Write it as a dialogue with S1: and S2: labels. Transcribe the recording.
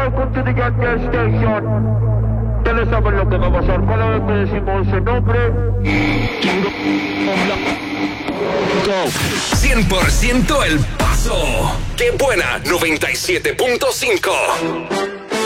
S1: welcome to the Gas Station. Ustedes saben lo que va a pasar cada vez que decimos ese nombre.
S2: 100% El Paso. ¡Qué buena! 97.5.